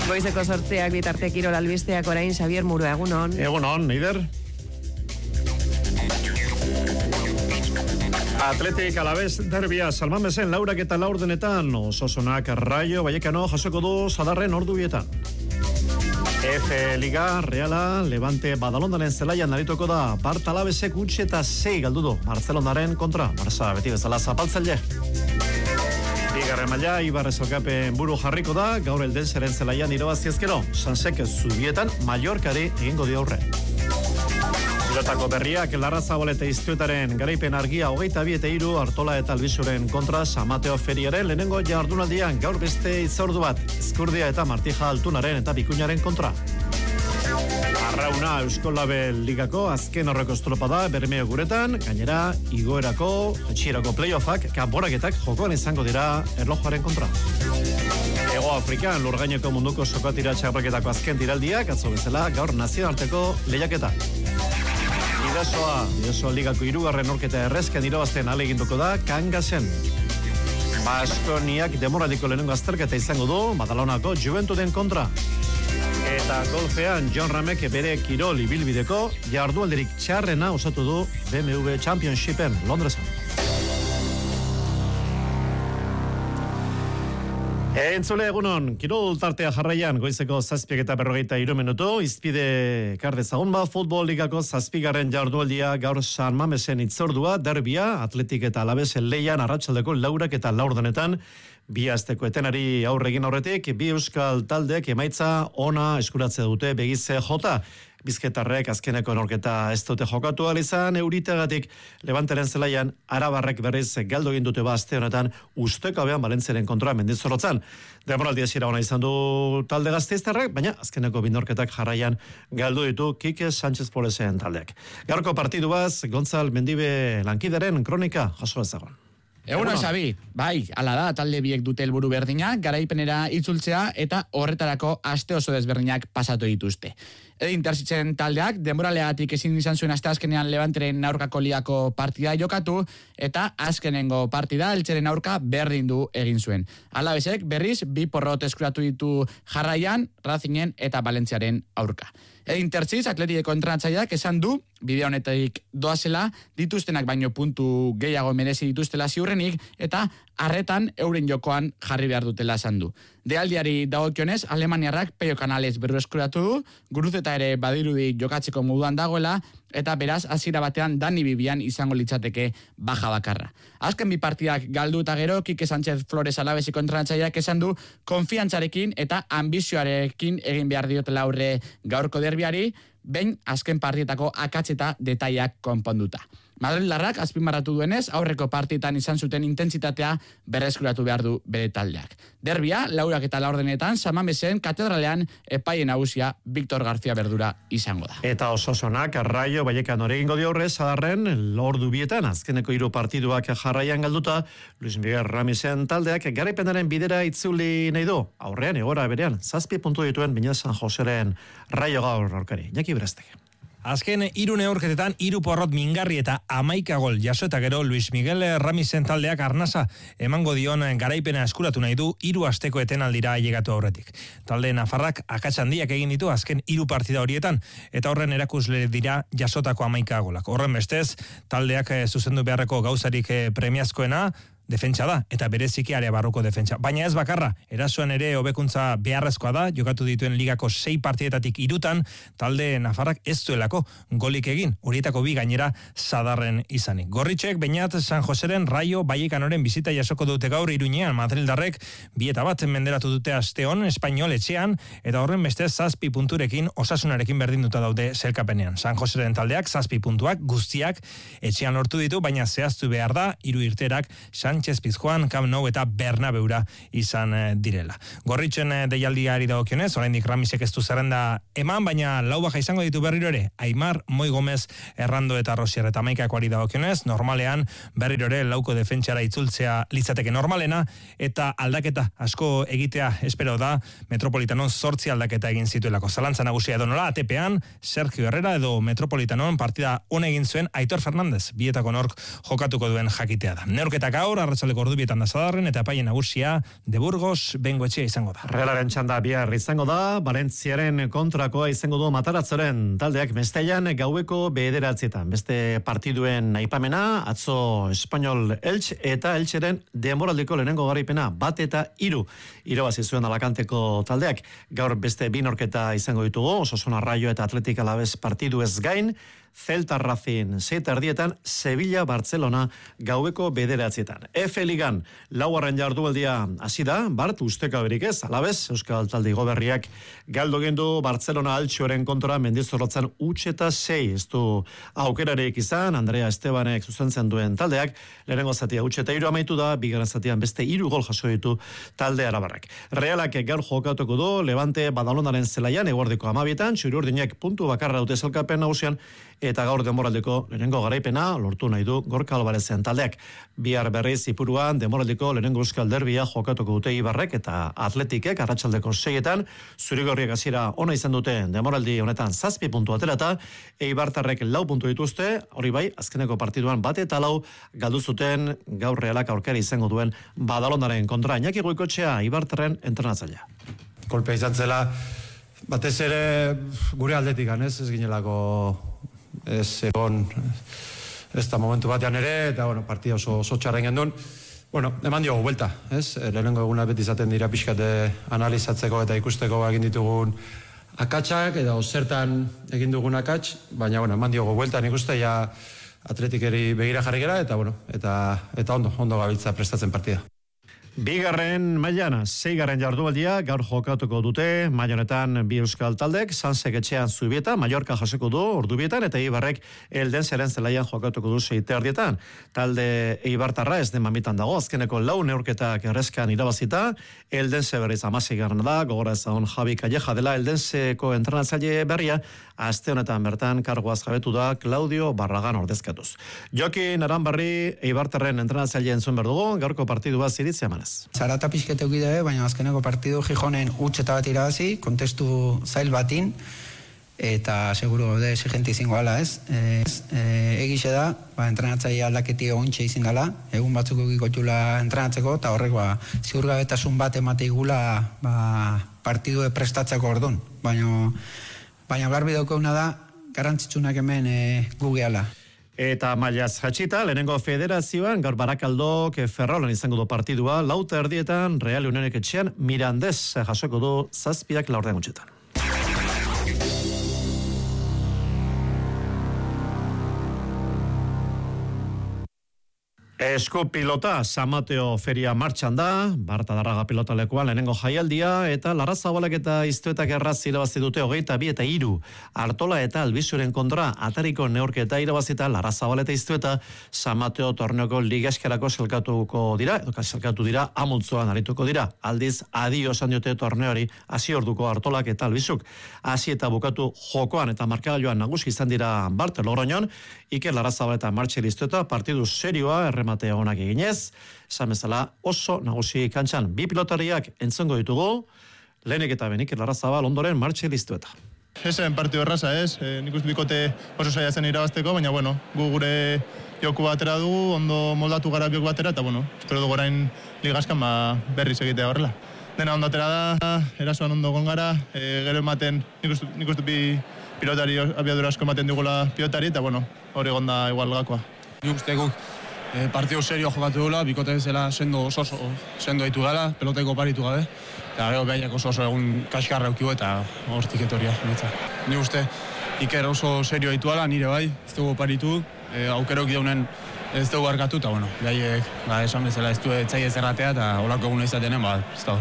Goizeko 8 bitarte kirol albisteak orain Xavier Murua, egunon. Egunon, Neider. Atletik Alavés derbia Salmamesen 4:04 Osasonak Rayo Vallecano jasoko du sadarren ordubietan. F Liga Reala Levante Badalondaren zelaian arituko da. Bart Alavesek 6 galdu du Barcelonaren kontra. Barça beti bezala zapaltzaile. Bigarren maila Ibar Esalkapen buru jarriko da. Gaur Eldenseren zelaian irabazi ezkero. Sansek Zubietan Mallorcari egingo dio aurre. Pilotako berriak Larrazabaleta Iztuetaren garaipen argia 22-3 Artola eta Albizuren kontra San Mateo Feriaren lehenengo jardunaldian gaur beste itzordu bat Ezkurdia eta Martija Altunaren eta Bikuñaren kontra. Arrauna Eusko Label Ligako azken horreko estropada Bermeo guretan, gainera igoerako etxierako playoffak kanporaketak jokoan izango dira erlojuaren kontra. Ego Afrikan lurgaineko munduko sokatira txarraketako azken tiraldiak atzo bezala gaur nazioarteko lehiaketa. Bidasoa Ligako 3. norketa errezken irabazten aleginduko da Kangasen. Baskoniak demoraldiko lehenengo azterketa izango du Badalonako Juventuden kontra. Eta golfean John Ramek bere kirol ibilbideko jardualderik txarrena osatu du BMW Championshipen Londresan. Entzule egunon, kirol tartea jarraian goizeko 7:43 minutu, izpide kardezagun futbol ligako 7. jardualdia gaur San Mamesen itzordua, derbia, Atletik eta Alavesen leian arratsaldeko 4:04 bi asteko etenari aurregin aurretik, bi euskal taldeek emaitza ona eskuratze dute begize jota. Bizketarrek azkeneko norketa ez dute jokatu alizan, Euritagatik Levanteren zelaian arabarrek berriz galdu egin dute aste honetan ustekabean Balentzeren kontra Mendizorrotzan. Demoraldi hasiera ona izan du talde gasteiztarrek, baina azkeneko bi norketak jarraian galdu ditu Kike Sánchez Polesen taldeak. Gaurko partidubaz Gontzal Mendibe lankideren kronika jaso ezagon. Egunon, Xabi, bai, ala da, talde biek dute helburu berdina, garaipenera itzultzea eta horretarako aste oso desberdinak pasatu dituzte. Edin Terzitzen taldeak, denboralegatik ezin izan zuen asteazkenean Levanteren aurkako ligako partida jokatu, eta azkenengo partida Eltzeren aurka berdin du egin zuen. Alavesek berriz, 2 porrot eskuratu ditu jarraian, Racingen eta Valentziaren aurka. Edin Terziz, Atletikeko entrenatzaileak esan du, bideo honetik doazela, dituztenak baino puntu gehiago merezi dituztela ziurrenik, eta arretan euren jokoan jarri behar dutela esan du. Dealdiari dagokionez, Alemaniarrak Peio Canales berru eskuratu du, Guruzeta ere badirudi jokatzeko moduan dagoela, eta beraz, hasiera batean Dani Bibian izango litzateke baja bakarra. Azken bi partidak galdu eta gero, Kike Sánchez Flores Alavesiko entrenatzaileak esan du, konfiantzarekin eta ambizioarekin egin behar diotela aurre gaurko derbiari, behin azken partietako akats eta detaiak konponduta. Madrildarrak azpimarratu duenez, aurreko partietan izan zuten intentsitatea berreskuratu behar du bere taldeak. Derbia, 4:04 San Mamesen katedralean epaien nagusia Victor García Berdura izango da. Eta Osasonak Rayo Vallecano egingo dio aurre sadarren ordu bietan azkeneko 3 partiduak jarraian galduta, Luis Miguel Ramisen taldeak garaipenaren bidera itzuli nahi du. Aurrean egora berean 7 puntu dituen Bina San Joseren Rayo gaur aurkari. Iñaki Berastegi. Azken 3 neurketetan 3 porrot mingarri eta 11 gol jaso eta gero Luis Miguel Ramisen taldeak arnasa emango dion garaipena eskuratu nahi du 3 asteko etenaldira ailegatu aurretik. Talde nafarrak akats handiak egin ditu azken 3 partida horietan eta horren erakusle dira jasotako 11 golak. Horren bestez, taldeak zuzendu beharreko gauzarik premiazkoena defentsa da, eta bereziki area barruko defentsa. Baina ez bakarra, erasoan ere hobekuntza beharrezkoa da, jokatu dituen ligako 6 partietatik 3 talde nafarrak ez duelako golik egin, horietako 2 gainera sadarren izanik. Gorritxek, Beñat San Joseren Rayo Vallecanoren bizita jasoko dute gaur Iruñean, Madrildarrek 2-1 menderatu dute asteon, Espainol etxean, eta horren beste 7 punturekin Osasunarekin berdinduta daude zelkapenean. San Joseren taldeak 7 puntuak guztiak etxean lortu ditu, baina zehaztu behar da, 3 irterak Sánchez Pizjuan, Camp Nou eta Bernabeura izan direla. Gorritxen deialdiari dagokionez, oraindik Ramisek ez du zerrenda eman, baina 4 baja izango ditu berriro ere, Aimar, Moi Gomez, Errando eta Rosier eta Maikakoari dagokionez, normalean berriro ere 4ko defentsara itzultzea litzateke normalena, eta aldaketa asko egitea espero da, Metropolitanon 8 aldaketa egin zituelako. Zalantza nagusia edo nola, ATP-an, Sergio Herrera edo Metropolitanon partida hona egin zuen Aitor Fernandez, bietako nork jokatuko duen jakitea da. Neurketak gaur, arratsaldeko ordubietan da Zadarren, eta epaile nagusia de Burgos Bengoetxea izango da. Realaren txanda bihar izango da, Valentziaren kontrakoa izango du Mataratzoren taldeak Mesteian gaueko 9:00. Beste partiduen aipamena, atzo Espainol Elche eta Elcheren denboraldiko lehenengo garaipena 1-3 irabazi zuen Alakanteko taldeak. Gaur beste 2 norketa izango ditugu, Osasuna Rayo eta Atletik Alavés partidu ez gain, Celta Racing 7:30, Sevilla Barcelona gaueko 9:00. F Ligan laugarren jardualdia hasi da, bart ustekaberik ez, Alavés Euskal talde igoberriak galdu egin du Barcelona Altxoren kontra Mendizorrotzan 6-6. Ez du aukerarik izan, Andrea Estebanek zuzentzen duen taldeak, lehenengo zatia 6-3 amaitu da, bigarren zatian beste 3 gol jaso ditu talde arabarrak. Realak gaur jokatuko du Levante Badalonaren zelaian eguerdiko 12:00, txuri-urdinek puntu bakarra dute sailkapen nagusian, eta gaur denboraldeko lehenengo garaipena lortu nahi du Gorka Albarezen taldeak. Bihar berriz Ipuruan denboraldeko lehenengo euskal derbia jokatuko dute Ibarrek eta Atletikek arratsaldeko 6:00, zurigorriek hasiera ona izan dute denboraldi honetan 7 puntu aterata, Eibartarrek 4 puntu dituzte, hori bai, azkeneko partiduan 1-4 galdu zuten gaur Realak aurkari izango duen Badalonaren kontra. Iñaki Goikotxea, Eibartarren entrenatzailea. Kolpea izan zela, batez ere gure aldetik ez ginelako ez egon ez da momentu batean ere, eta partida oso txarren gendun. Eman diogu buelta, ez? Lehenengo eguna beti izaten dira pixkate analizatzeko eta ikusteko egin ditugun akatsak, edo zertan egin dugun akats, baina eman diogu buelta, nik uste ja Atletikeri begira jarri gera, eta ondo gabiltza prestatzen partida. Bigarren mailan, 6. jardualdia gaur jokatuko dute, mailanetan 2 euskal taldek, Sansek etxean Zubieta, Mallorca jasoko du Ordubietan, eta Eibarrek Eldenseren zelaian jokatuko du 6:30. Talde Eibartarra ez den mamitan dago, azkeneko 4 neurketak erreskan irabazita, Eldense berriz 16. da, gogora ezagun Javi Calleja dela Eldenseko entrenatzaile berria, aste honetan bertan kargoaz jabetu da Claudio Barragan ordezkatuz. Jokin Aranbarri Eibartarren entrenatzaile entzun berdugu, gaurko partidua ziritzea manez. Zarata pixkete ukide, baina azkeneko partidu Gijonen utxeta bat irabazi, kontestu zail batin, eta seguro gaude exigenti izango ala, ez? Egixe da, entrenatzaile aldaketi egontxe izin dela, egun batzuk egikotxula entrenatzeko, eta horrek ziurgabetasun bat emate igula partidu prestatzeko ordun. Baina garbi daukauna da, garrantzitsunak hemen gugeala. Eta mailaz jatxita, lehenengo federazioan, gaur Barakaldok Ferrolan izango du partidua, 4:30 Real Unionek etxean Mirandés jasoko du 7:00 laurden. Esku pilota, San Mateo feria martxan da, Barta Darraga pilotalekuan lehenengo jaialdia, eta Larrazabalek eta Iztuetak erraz irabazi dute 22 eta 3. Artola eta Albizuren kontra atariko neurketa irabazita Larrazabal eta Iztueta San Mateo torneoko ligaskerako selkatu dira, Amuntzoan arituko dira. Aldiz, adio esan diote torneori hasi orduko Artolak eta Albizuk. Hasi eta bukatu jokoan eta markagailuan nagusi izan dira Bart Logroñon, Iker Larrazabal eta Martxel Iztueta partidu serioa erremate honak eginez, esan bezala oso nagusi kantxan. 2 pilotariak entzongo ditugu, lehenik eta benik Larrazabal ondoren Martxel Iztueta. Esen partidu erraza ez, nik uste bikote oso saia zen irabazteko, baina gu gure joku batera dugu, ondo moldatu gara joku batera, eta espero dugu orain ligaskan berriz egitea horrela. Dena ondo atera da, erasoan ondo gongara, gero ematen, nik uste bi pilotari abiadura asko ematen digula pilotari, eta hori gonda igual gakoa. Nik uste guk partidu serio jokatu dula, bikote bezala sendo ditu gala, peloteko paritu gabe, eta gero behainak oso egun kaskarra eukigu eta hortik etoria. Nik uste Iker oso serio ditu gala, nire bai, ez dugu paritu, aukerok daunen ez dugu arkatu, eta behaiek esan bezala ez du etzai ez erratea, eta holako egun izatenen, ez dago.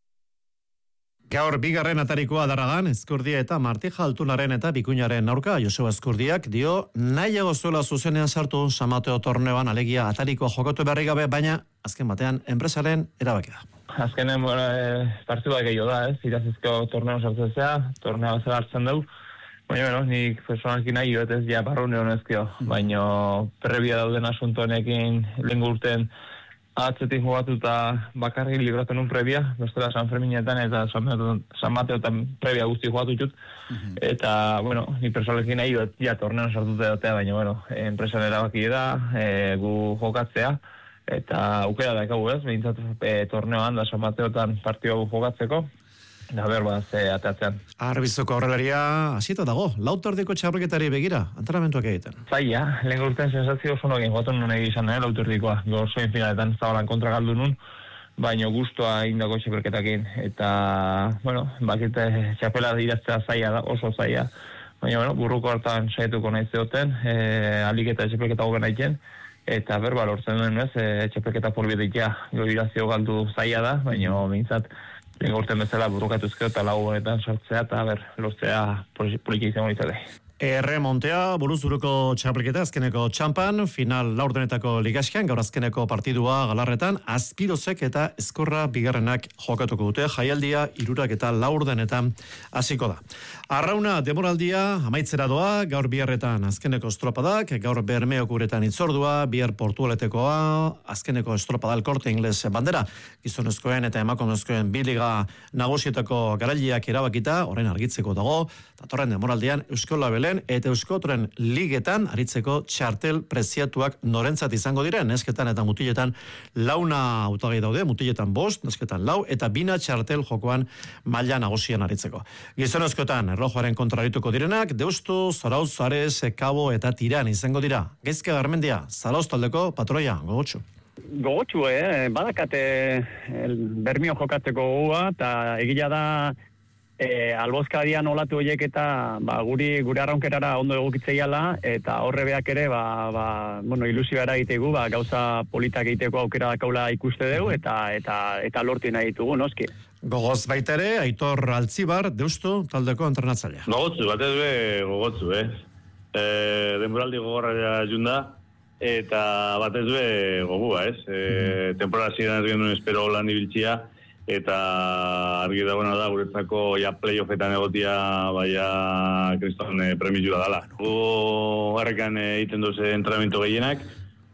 Gaur bigarren atarikoa Darragan, Ezkurdia eta Martija Altunaren eta Bikuñaren aurka, Joseba Ezkurdiak dio nahiago zuela zuzenean sartu San Mateo torneoan alegia atarikoa jokatu berri gabe, baina azken batean enpresaren erabakia. Azkenen partidua gehiago da, irazizko torneoan sartzea, torneoa zela hartzen dugu, baina nik personalki nahi ez ja barrune honezkio, baina prebia dauden asunto honekin lehen urten atzetik jugatuta bakarrik libratzen un prebia, bestela San Ferminetan eta San Mateotan prebia guzti jugatu ditut. Eta, ni personalekin nahi ja tornean sartute dotea, baina, enpresan erabaki da, gu jokatzea, eta aukera dakagu ez, behintzat torneoan da San Mateotan partio jokatzeko, da ateatzean. Arbizoko aurrelaria hasita dago, lauterdiko txapelketari begira, antrenamentuak egiten. Zaila, lehen urtean sensazio oso nogin goten nun egizan, lauterdikoa, zoin finaletan zabalan kontra galdu nun, baina guztua indako txapelketakin, eta, bakite txapela iraztea zaila da, oso zaila, baina, burruko hartan saietuko nahi zeoten, alik eta txapelketa gogen aiken, eta lortzen duen ez, txapelketa porbiedikia, irazio galdu zaila da, baina, mintzat, lehen urtean bezala burrukatuzkeo eta lau honetan sortzea, eta lortzea poliki izango izate. Erremontea, buruzburuko txapelketa, azkeneko txampan, final laurdenetako ligaskian, gaur azkeneko partidua galarretan, Azpirozek eta Ezkorra bigarrenak jokatuko dute, jaialdia 3 eta laurdenetan hasiko da. Arrauna demoraldia amaitzera doa, gaur biharretan azkeneko estropadak, gaur Bermeok uretan itzordua, bihar Portugaletekoa, azkeneko estropada Corte Inglés bandera, gizonezkoen eta emakumezkoen bi liga nagusietako garailiak erabakita, orain argitzeko dago, datorren demoraldian Eusko Labelen eta Euskotren ligetan aritzeko txartel preziatuak norentzat izango diren, nesketan eta mutiletan launa hautagai daude, mutiletan 5, nesketan 4 eta 2 txartel jokoan maila nagusian aritzeko. Gizonezkoetan erlojuaren kontrarituko direnak, Deustu, Zarauz, Ares, Kabo eta Tiran izango dira. Gaizka Garmendia, Zarauz taldeko patroia, gogotxu. Gogotxu, badakate Bermio jokatzeko gogoa, eta egila da albozkadian olatu horiek eta gure arraunkerara ondo egokitzeiala, eta horre beak ere ilusioa egitegu, gauza politak egiteko aukera dakaula ikuste dugu, eta lortu nahi ditugu, noski. Gogoz baita ere, Aitor Altzibar, Deustu taldeko entrenatzailea. Gogotzu, batez gogotzu, denboraldi gogorra junda, eta batez gogua, temporada ziren ez genuen espero lan ibiltzia, eta argi dagoena da guretzako playoffetan egotia kriston premizua dela. Gu harrekan egiten duze entrenamiento gehienak,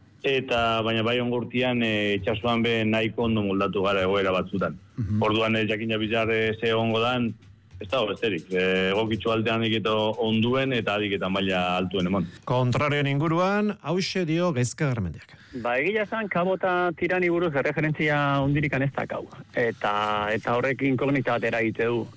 eta baina bai ongurtian itxasuan nahiko ondo moldatu gara egoera batzutan. Orduan jakina bizar ze ongo dan, ez dago besterik. Egokitxo aldean egito onduen eta adiketan maila altuen emon. Kontrarioen inguruan, hause dio Gaizka Garmendiak. Egia esan, Kabo eta Tirani buruz erreferentzia hundirikan ez dakau. Eta horrek inkognita bat eragite du.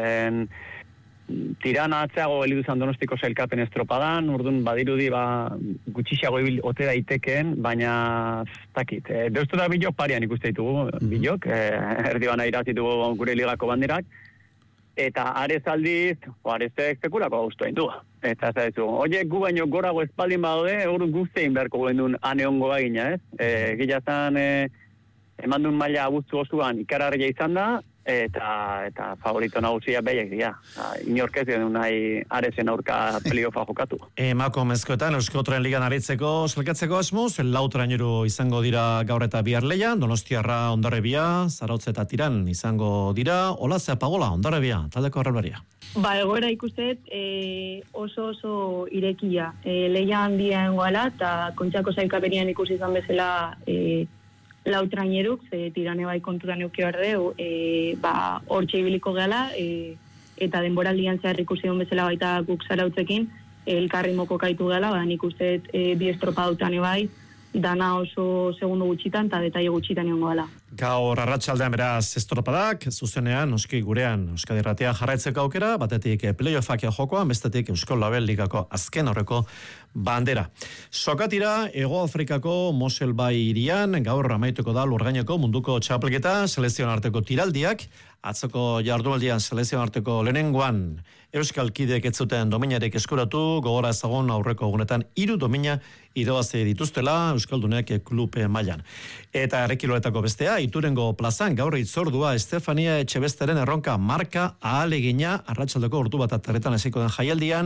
Tirana atzeago helidu zan Donostiko sailkapen estropadan, urduan badirudi gutxixiago ote daitekeen, baina takit. Deustu da bilok parian ikuste ditugu, bilok, erdi bana irazitugu gure ligako banderak, eta Ares aldiz, Aresek sekulako gaustu hain du. Eta ez da ditu, oiek gu baino gorago espaldin badode, eurun guztein beharko gendun aneongo bagina, ez? Gilazan eman duen maila abuztu osuan ikararria izan da, eta favorito nagusia behiek dira. Inorkez genuen nahi Aresen aurka peliofa jokatu. Emakumezkoetan Euskotren ligan aritzeko selkatzeko asmoz, Lautrainero izango dira gaur eta bihar leian, Donostiarra Hondarribia, Zarautz eta Tiran izango dira, Olazea Pagola Hondarribia, taldeko arrelbaria. Egoera ikustet oso irekia. Leia handia engoala, eta kontxako zailkapenian ikusi izan bezala Lautraineruk, Tirane bai kontutan eukio ardeu, hortxe ibiliko gehala, eta denboraldian zehar ikusi hon bezala baita guk Zarautzekin, elkarri moko kaitu gehala, nik uste bi estropa dutane bai, dana oso segundo gutxitan, eta detaile gutxitan egon goala. Gaur arratsaldean beraz estropadak, zuzenean, noski gurean, Euskadi Irratia jarraitzeko aukera, batetik playoffak jokoan, bestetik Euskal Label Ligako azken horreko bandera. Sokatira, Hego Afrikako Mosel Bai hirian, gaur amaituko da Lurgaineko munduko txapelketa, selekzioen arteko tiraldiak, atzoko jardunaldian selekzioen arteko lehenengoan, Euskal Kideek ez zuten dominarek eskuratu, gogora ezagun aurreko egunetan 3 domina irabazi dituztela Euskaldunek klub mailan. Eta errekiloetako bestea, Iturengo plazan gaur itzordua Estefania Etxebesteren erronka marka ahalegina arratsaldeko ordu bat atarretan hasiko den jaialdian,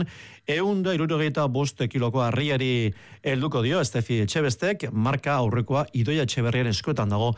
165 kiloko harriari helduko dio Estefi Etxebestek, marka aurrekoa Idoia Etxeberriaren eskuetan dago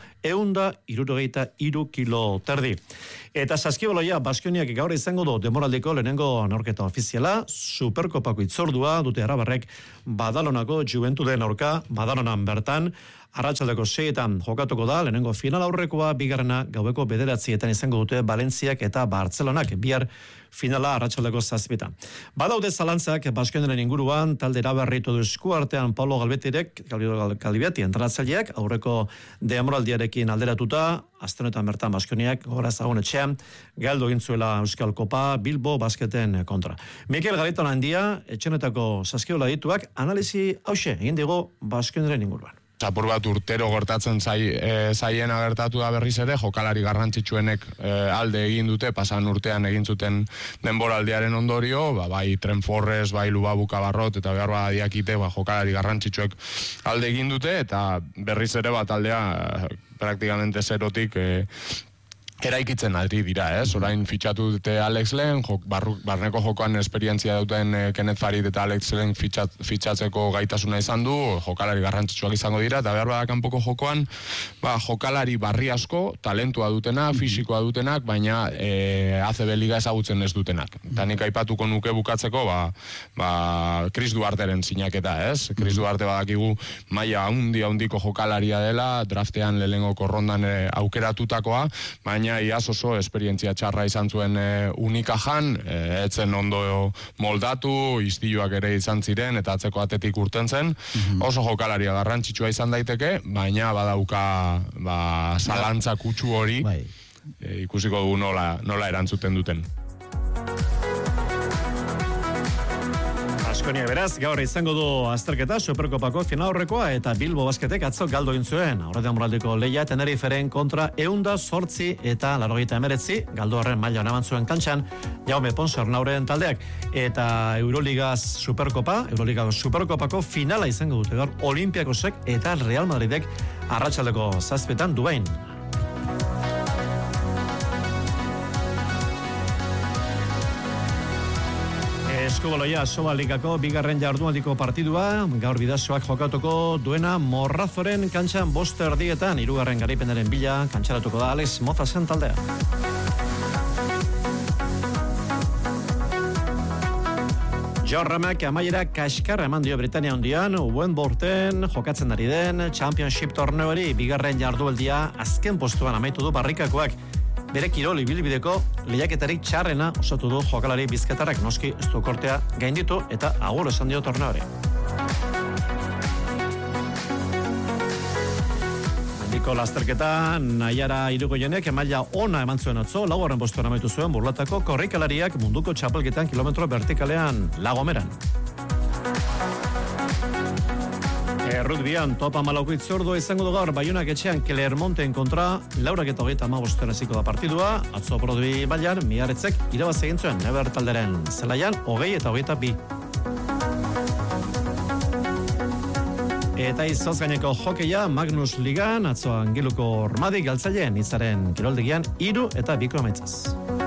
163 kilo terdi. Eta saskibaloia Baskoniak gaur izango du demoraldiko lehenengo neurketa ofiziala, Superkopako itzordua dute Arabarrek Badalonako Juventuden aurka, Badalonan bertan, Arratsaldeko 6etan jokatuko da, lehenengo final aurrekoa, bigarrena gaueko 9etan izango dute Valentziak eta Bartzelonak, bihar finala arratsaldeko 7etan. Badaude zalantzak Baskoniaren inguruan, talde eraberritu du eskuartean Paulo Galbiati entrenatzaileak, aurreko denboraldiarekin alderatuta, aste honetan bertan Baskoniak gorazagun etxean, galdu egin zuela Euskal Kopa Bilbo basketen kontra. Mikel Gariton handia, etxenetako saskiola dituak, analisi hause egin digo Baskoniaren inguruan. Apur bat urtero gertatzen zaiena gertatu da berriz ere, jokalari garrantzitsuenek alde egin dute, pasan urtean egin zuten denboraldiaren ondorio, bai Trent Forrest, bai Lubabu Cabarrot, eta behar badiakite, jokalari garrantzitsuek alde egin dute, eta berriz ere bat aldea praktikamente zerotik eraikitzen ari dira, orain fitxatu dute Alex Len, barneko jokoan esperientzia duten Kenneth Farid eta Alex Len fitxatzeko gaitasuna izan du, jokalari garrantzitsuak izango dira, eta behar bada kanpoko jokoan, jokalari barri asko, talentua dutenak, fisikoa dutenak, baina ACB Liga ezagutzen ez dutenak. Eta nik aipatuko nuke bukatzeko, Chris Duarteren sinaketa, Chris Duarte badakigu maila handiko jokalaria dela, draftean lehenengo korrondan aukeratutakoa, baina iaz oso esperientzia txarra izan zuen Unikajan, etzen ondo moldatu, iztiluak ere izan ziren, eta atzeko atetik urten zen, oso jokalaria garrantzitsua izan daiteke, baina badauka zalantza kutsu hori, ikusiko dugu nola erantzuten duten. Baskonia beraz, gaur izango du azterketa Superkopako final aurrekoa eta Bilbo basketek atzo galdu egin zuen. Aurrean moraldiko lehia Teneriferen kontra 108 eta 89, galdu horren maila eman zuen kantxan Jaume Ponsarnauren taldeak. Eta Euroliga Superkopako finala izango dute gaur Olimpiakosek eta Real Madridek arratsaldeko 7etan Dubain. Eskubaloia Soba Ligako bigarren jardunaldiko partidua, gaur Bidasoak jokatuko duena Morrazoren kantxan 5:30, hirugarren garaipenaren bila kantxaratuko da Alex Mozasen taldea. John Ramak amaiera kaskarra eman dio Britania Handian, Wentworthen jokatzen ari den Championship torneoari bigarren jardunaldia azken postuan amaitu du barrikakoak. Bere kirol ibilbideko lehiaketarik txarrena osatu du jokalari bizkaitarrak, noski ez du kortea gainditu eta agur esan dio torneoari. Handiko lasterketa Naiara Irigoyenek maila ona eman zuen atzo, laugarren postuan amaitu zuen burlatako korrikalariak munduko txapelketan kilometro vertikalean Lagomeran. Rugbian topa malauko itzordua izango du gaur Baionak etxean Clermonten kontra 4:35 hasiko da partidua. Atzo Brodbi bailan Miaretzek irabaz egin zuen Never talderen zelaian 20-22. Eta izoz gaineko hokeia Magnus Ligan atzo Angeluko Ormadi galtzaileen izaren kiroldegian 3-2 amaitzaz.